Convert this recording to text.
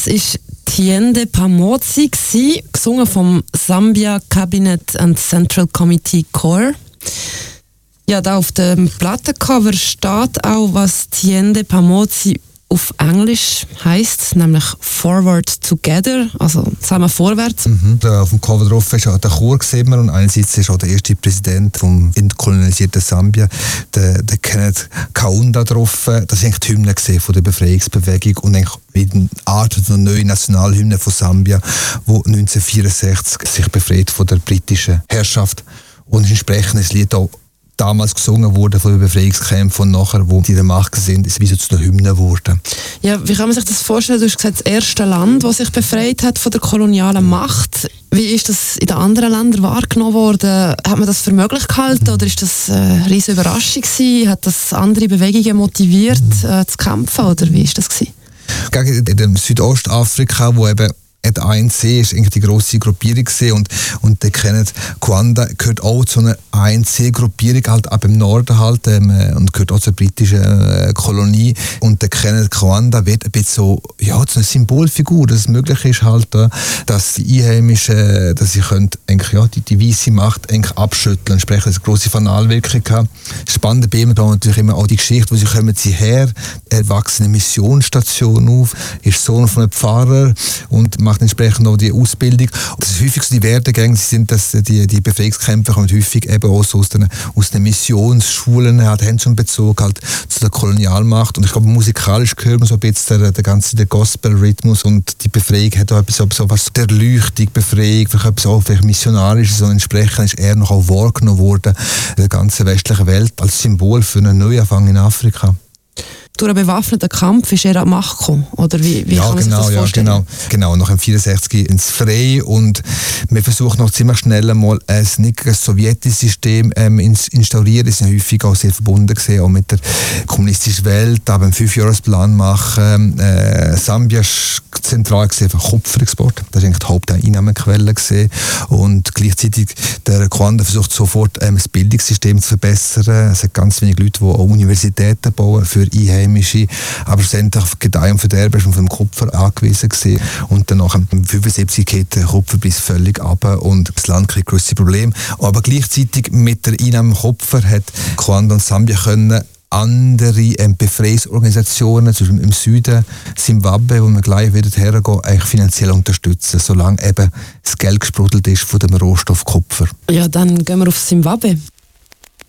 Das ist Tiende Pamodzi, gesungen vom Zambia Cabinet and Central Committee Choir. Ja, da auf dem Plattencover steht auch, was Tiende Pamodzi auf Englisch heisst, nämlich Forward Together, also zusammen vorwärts. Da auf dem Cover drauf ist auch der Chor gesehen und einerseits ist auch der erste Präsident vom entkolonialisierten Sambia, der Kenneth Kaunda drauf. Das ist eigentlich die Hymne von der Befreiungsbewegung und eigentlich eine Art der neuen Nationalhymne von Sambia, die 1964 sich befreit von der britischen Herrschaft und entsprechendes Lied auch damals gesungen wurde von den Befreiungskämpfen und nachher, wo die in der Macht sind, ist es wie so zu einer Hymne geworden. Ja, wie kann man sich das vorstellen? Du hast gesagt, das erste Land, das sich befreit hat von der kolonialen Macht. Wie ist das in den anderen Ländern wahrgenommen worden? Hat man das für möglich gehalten oder ist das eine riesige Überraschung gewesen? Hat das andere Bewegungen motiviert, zu kämpfen oder wie ist das gewesen? In Südostafrika, wo eben die ANC ist eigentlich die grosse Gruppierung und der Kenneth Kaunda gehört auch zu einer ANC-Gruppierung, halt ab im Norden halt, und gehört auch zur britischen Kolonie. Und der Kenneth Kaunda wird ein bisschen so, ja, zu einer Symbolfigur, dass es möglich ist halt, dass die Einheimischen, dass sie können eigentlich, ja, die weisse Macht eigentlich abschütteln, entsprechend eine grosse Fanalwirkung haben. Spannend bei ihm da natürlich immer auch die Geschichte, wo sie kommen her, er wächst in einer Missionsstation auf, ist Sohn von einem Pfarrer und macht entsprechend auch die Ausbildung. Das ist häufig so die Werdegänge, die Befreiungskämpfer kommen häufig eben auch so aus den Missionsschulen, haben schon Bezug halt zu der Kolonialmacht. Und ich glaube, musikalisch gehört man so ein bisschen der Gospel-Rhythmus und die Befreiung hat auch etwas so was der Erleuchtung, Befreiung, vielleicht auch missionarisches und entsprechend ist er noch auch wahrgenommen worden in der ganzen westlichen Welt als Symbol für einen Neuanfang in Afrika. Durch einen bewaffneten Kampf ist er an die Macht gekommen? Oder wie kann man sich das vorstellen? Ja, genau. Nach dem 64 ins Freie und wir versuchen noch ziemlich schnell mal ein sowjetisches System instaurieren. Das ist häufig auch sehr verbunden gewesen, auch mit der kommunistischen Welt, aber einen 5-Jahresplan machen. Sambia ist zentral gesehen für Kupferexport. Das war eigentlich die Haupteinnahmequelle gewesen. Und gleichzeitig der Kaunda versucht sofort das Bildungssystem zu verbessern. Es hat ganz wenige Leute, die auch Universitäten bauen für Einheimische, aber schlussendlich auf Gedeih und Verderben ist man vom Kupfer angewiesen gewesen. Und dann nach dem 75 geht der Kupferpreis völlig runter und das Land kriegt grosse Probleme. Aber gleichzeitig mit der Einnahme Kupfer hat Kaunda und Sambia können andere Befreiungsorganisationen, zum Beispiel im Süden Zimbabwe, wo wir gleich wieder hergehen, eigentlich finanziell unterstützen, solange eben das Geld gesprudelt ist von dem Rohstoff Kupfer. Ja, dann gehen wir auf Zimbabwe.